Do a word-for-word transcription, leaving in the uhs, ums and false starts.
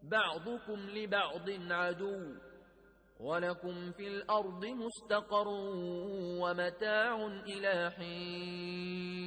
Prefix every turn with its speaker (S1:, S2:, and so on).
S1: بعضكم لبعض عدو ولكم في الأرض مستقر ومتاع إلى حين